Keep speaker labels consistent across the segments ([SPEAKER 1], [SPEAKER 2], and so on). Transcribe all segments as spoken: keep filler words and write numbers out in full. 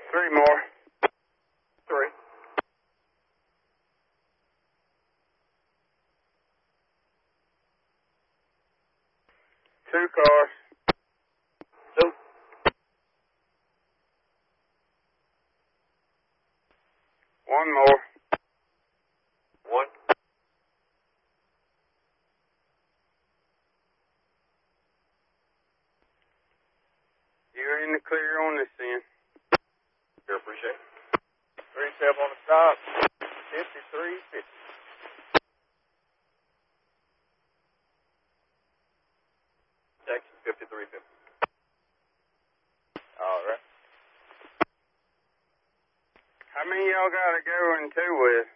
[SPEAKER 1] Three more.
[SPEAKER 2] Three.
[SPEAKER 1] Two cars.
[SPEAKER 2] Two.
[SPEAKER 1] One more.
[SPEAKER 2] One.
[SPEAKER 1] You're in the clear on this end.
[SPEAKER 2] Sure, appreciate it. Three seven on the stop. Fifty-three fifty. Texas fifty-three fifty. All right.
[SPEAKER 1] How many y'all got to go in two with?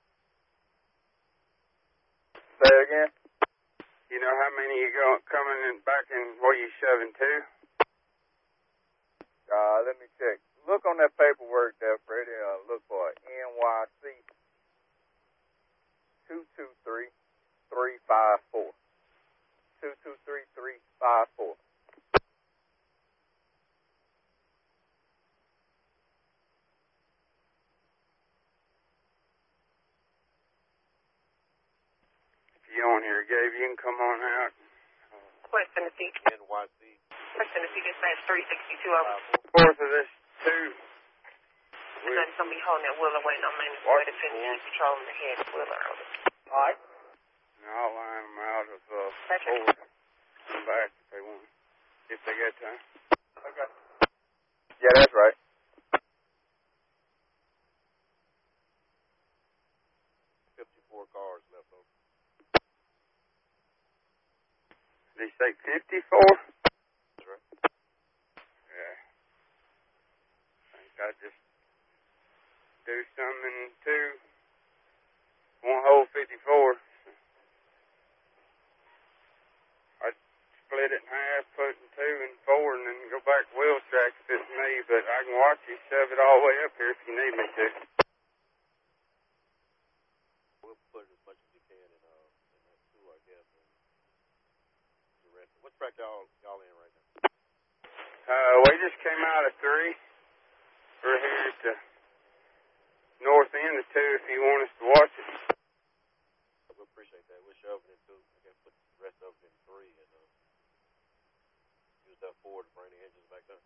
[SPEAKER 2] Say it again.
[SPEAKER 1] You know how many you go coming in back in where you shoving to?
[SPEAKER 2] Uh, let me check. Look on that paperwork there, Freddie. Uh, look for N Y C two two three three five four. Two two three three five four.
[SPEAKER 1] If you on here, Gabe, you can come on out.
[SPEAKER 3] West Tennessee.
[SPEAKER 2] N Y C.
[SPEAKER 3] West Tennessee dispatch three sixty-two over.
[SPEAKER 1] Fourth of this two.
[SPEAKER 3] And then somebody holding that wheeler waiting on main square to finish patrolling the head wheeler over.
[SPEAKER 2] All right.
[SPEAKER 1] And I'll line them out of uh,
[SPEAKER 3] Patrick.
[SPEAKER 1] forward. Come back if they want. If they got time.
[SPEAKER 2] Okay. Yeah, that's right. Fifty-four cars left over.
[SPEAKER 1] Did he say fifty-four?
[SPEAKER 2] That's right.
[SPEAKER 1] Yeah. I think I just do something in two. One hole fifty-four. I split it in half, put it in two and four, and then go back to wheel track if it's me, but I can watch you shove it all the way up here if you need me to.
[SPEAKER 2] We'll put as much as you can in, uh, in that two, I guess. And the rest. What track y'all y'all in right now?
[SPEAKER 1] Uh, we just came out of three. We're here at the north end of two if you want us to watch it.
[SPEAKER 2] We appreciate that. We're shoving it two. I guess put the rest of it in three and uh, use that four to bring the engines back down.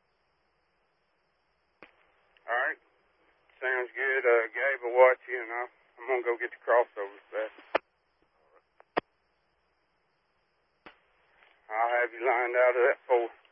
[SPEAKER 1] All right. Sounds good. Uh, Gabe will watch you, and I'll, I'm going to go get the crossovers back. I'll have you lined out of that four.